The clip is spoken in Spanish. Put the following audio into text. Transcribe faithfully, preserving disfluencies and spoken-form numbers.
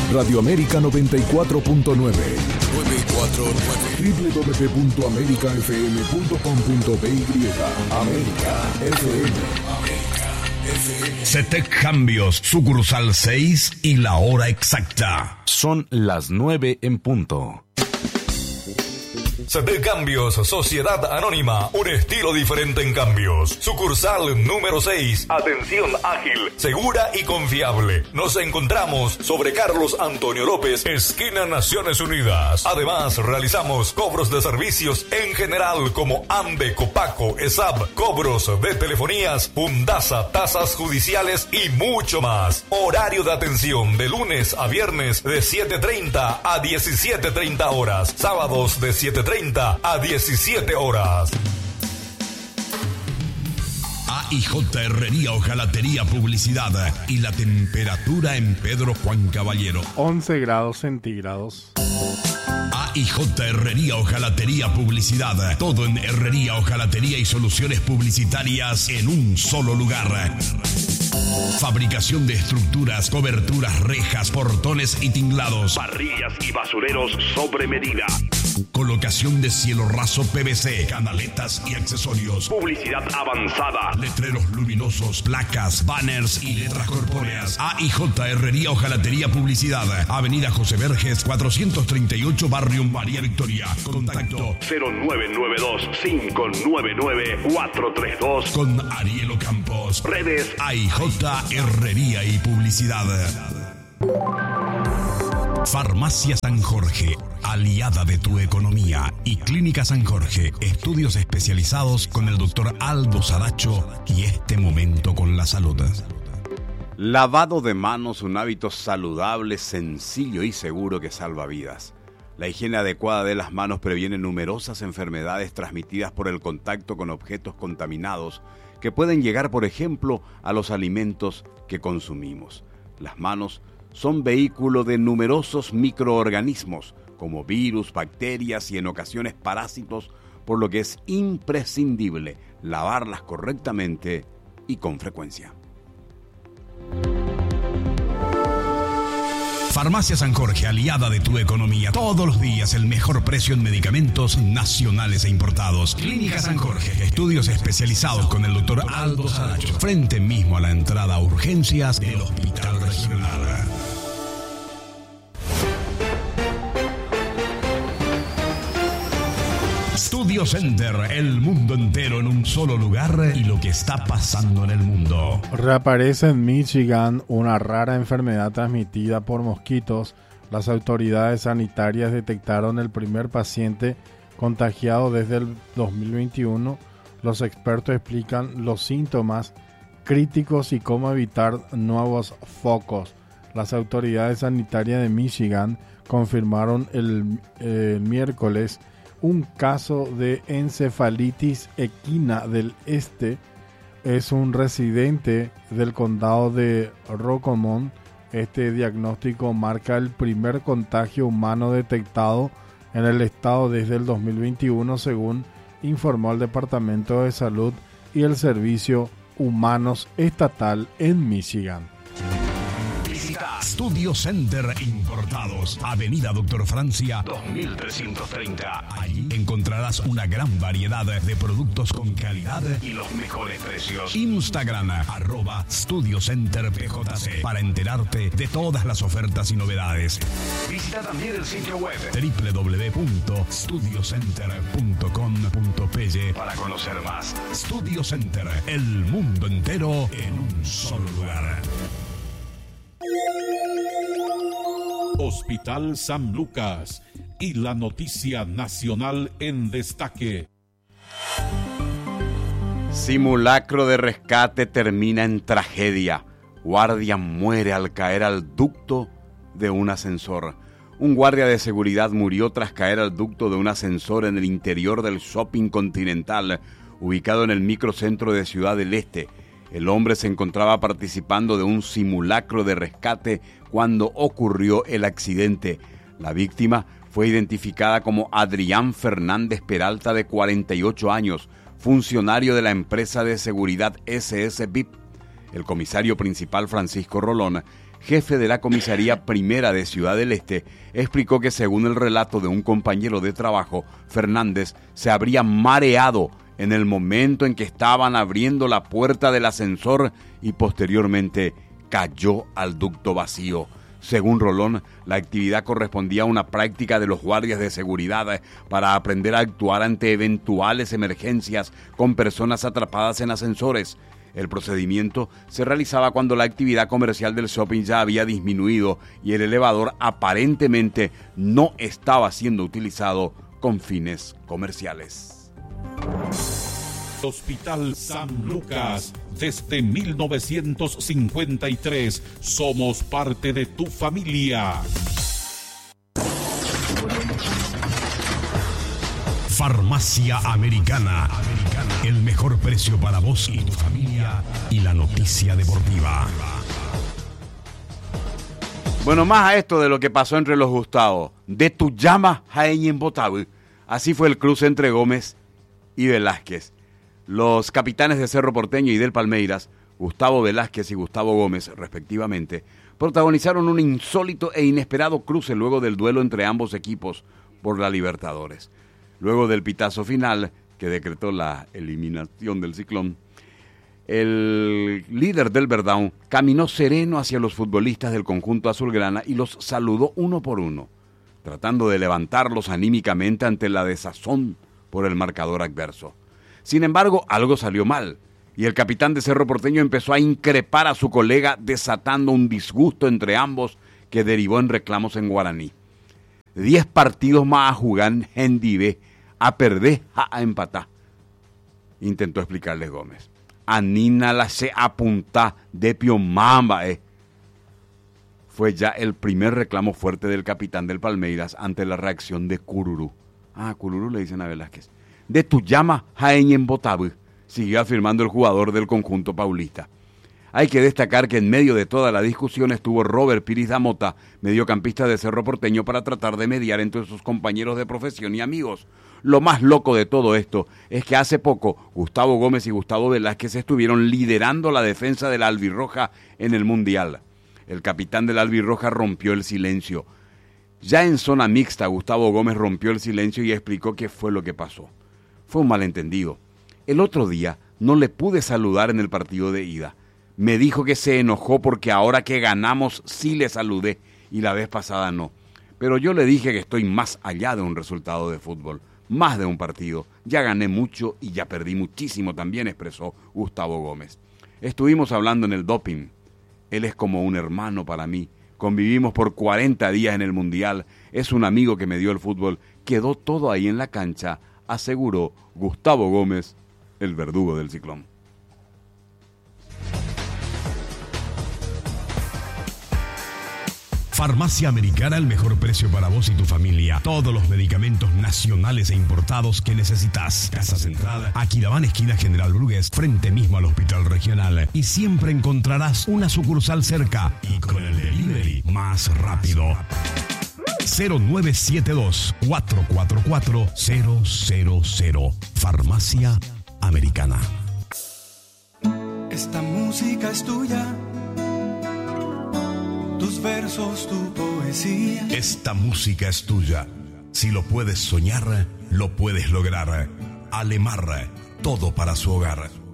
Radio América noventa y cuatro punto nueve. nueve cuatro nueve. doble u doble u doble u punto america f m punto com punto b y. América F M. América F M. CETEC Cambios, sucursal seis y la hora exacta. Son las nueve en punto. CETEC Cambios, Sociedad Anónima, un estilo diferente en cambios. Sucursal número seis, atención ágil, segura y confiable. Nos encontramos sobre Carlos Antonio López, esquina Naciones Unidas. Además, realizamos cobros de servicios en general como AMBE, Copaco, ESAB, cobros de telefonías, Fundasa, tasas judiciales y mucho más. Horario de atención de lunes a viernes de siete treinta a diecisiete treinta horas. Sábados de siete treinta a diecisiete horas. A I J Herrería Hojalatería Publicidad y la temperatura en Pedro Juan Caballero. once grados centígrados. A I J Herrería Hojalatería Publicidad. Todo en herrería, hojalatería y soluciones publicitarias en un solo lugar. Fabricación de estructuras, coberturas, rejas, portones y tinglados. Parrillas y basureros sobre medida. Colocación de cielo raso P V C, canaletas y accesorios. Publicidad avanzada. Letreros luminosos, placas, banners y letras corpóreas. A I J Herrería Hojalatería Publicidad. Avenida José Verges, cuatrocientos treinta y ocho, Barrio María Victoria. Contacto cero nueve nueve dos cinco nueve nueve cuatro tres dos. Con Ariel Campos. Redes A I J Herrería y Publicidad. Farmacia San Jorge, aliada de tu economía, y Clínica San Jorge, estudios especializados con el doctor Aldo Saracho y este momento con la salud. Lavado de manos, un hábito saludable, sencillo y seguro que salva vidas. La higiene adecuada de las manos previene numerosas enfermedades transmitidas por el contacto con objetos contaminados que pueden llegar, por ejemplo, a los alimentos que consumimos. Las manos son vehículo de numerosos microorganismos, como virus, bacterias y en ocasiones parásitos, por lo que es imprescindible lavarlas correctamente y con frecuencia. Farmacia San Jorge, aliada de tu economía. Todos los días el mejor precio en medicamentos nacionales e importados. Clínica San Jorge, estudios especializados con el doctor Aldo Saracho. Frente mismo a la entrada a urgencias del Hospital Regional. Studio Center, el mundo entero en un solo lugar y lo que está pasando en el mundo. Reaparece en Michigan una rara enfermedad transmitida por mosquitos. Las autoridades sanitarias detectaron el primer paciente contagiado desde el dos mil veintiuno. Los expertos explican los síntomas críticos y cómo evitar nuevos focos. Las autoridades sanitarias de Michigan confirmaron el, el miércoles un caso de encefalitis equina del este. Es un residente del condado de Rockham. Este diagnóstico marca el primer contagio humano detectado en el estado desde el dos mil veintiuno, según informó el Departamento de Salud y el Servicio Humanos Estatal en Michigan. Studio Center Importados, Avenida Doctor Francia dos mil trescientos treinta. Allí encontrarás una gran variedad de productos con calidad y los mejores precios. Instagram, arroba Studio Center P J C, para enterarte de todas las ofertas y novedades. Visita también el sitio web doble u doble u doble u punto studio center punto com punto p y para conocer más. Studio Center, el mundo entero en un solo lugar. Hospital San Lucas y la noticia nacional en destaque. Simulacro de rescate termina en tragedia. Guardia muere al caer al ducto de un ascensor. Un guardia de seguridad murió tras caer al ducto de un ascensor en el interior del Shopping Continental, ubicado en el microcentro de Ciudad del Este. El hombre se encontraba participando de un simulacro de rescate cuando ocurrió el accidente. La víctima fue identificada como Adrián Fernández Peralta, de cuarenta y ocho años, funcionario de la empresa de seguridad S S V I P. El comisario principal, Francisco Rolón, jefe de la comisaría primera de Ciudad del Este, explicó que según el relato de un compañero de trabajo, Fernández se habría mareado en el momento en que estaban abriendo la puerta del ascensor y posteriormente cayó al ducto vacío. Según Rolón, la actividad correspondía a una práctica de los guardias de seguridad para aprender a actuar ante eventuales emergencias con personas atrapadas en ascensores. El procedimiento se realizaba cuando la actividad comercial del shopping ya había disminuido y el elevador aparentemente no estaba siendo utilizado con fines comerciales. Hospital San Lucas, desde mil novecientos cincuenta y tres, somos parte de tu familia. Farmacia Americana, el mejor precio para vos y tu familia y la noticia deportiva. Bueno, más a esto de lo que pasó entre los Gustavo, de Tuyama Jaén en Botabu. Así fue el cruce entre Gómez y Velázquez. Los capitanes de Cerro Porteño y del Palmeiras, Gustavo Velázquez y Gustavo Gómez, respectivamente, protagonizaron un insólito e inesperado cruce luego del duelo entre ambos equipos por la Libertadores. Luego del pitazo final, que decretó la eliminación del Ciclón, el líder del Verdão caminó sereno hacia los futbolistas del conjunto azulgrana y los saludó uno por uno, tratando de levantarlos anímicamente ante la desazón por el marcador adverso. Sin embargo, algo salió mal, y el capitán de Cerro Porteño empezó a increpar a su colega, desatando un disgusto entre ambos que derivó en reclamos en guaraní. Diez partidos más a jugar en Hendive, a perder, a empatar, intentó explicarles Gómez. Anina la se apunta de piomamba, eh. Fue ya el primer reclamo fuerte del capitán del Palmeiras ante la reacción de Cururú. Ah, Cururú le dicen a Velázquez. De Tuyama Jaén en Botabu, siguió afirmando el jugador del conjunto paulista. Hay que destacar que en medio de toda la discusión estuvo Robert Pires da Mota, mediocampista de Cerro Porteño, para tratar de mediar entre sus compañeros de profesión y amigos. Lo más loco de todo esto es que hace poco Gustavo Gómez y Gustavo Velázquez estuvieron liderando la defensa de la albirroja en el Mundial. El capitán de la albirroja rompió el silencio. Ya en zona mixta, Gustavo Gómez rompió el silencio y explicó qué fue lo que pasó. Fue un malentendido. El otro día no le pude saludar en el partido de ida. Me dijo que se enojó porque ahora que ganamos sí le saludé y la vez pasada no. Pero yo le dije que estoy más allá de un resultado de fútbol, más de un partido. Ya gané mucho y ya perdí muchísimo también, expresó Gustavo Gómez. Estuvimos hablando en el doping. Él es como un hermano para mí. Convivimos por cuarenta días en el Mundial. Es un amigo que me dio el fútbol. Quedó todo ahí en la cancha, aseguró Gustavo Gómez, el verdugo del Ciclón. Farmacia Americana, el mejor precio para vos y tu familia. Todos los medicamentos nacionales e importados que necesitas. Casa Central, Aquidabán, esquina General Brugués, frente mismo al Hospital Regional. Y siempre encontrarás una sucursal cerca. Y con el delivery más rápido. cero nueve siete dos, cuatro cuatro cuatro, cero cero cero. Farmacia Americana. Esta música es tuya. Tus versos, tu poesía. Esta música es tuya. Si lo puedes soñar, lo puedes lograr. Alemar, todo para su hogar.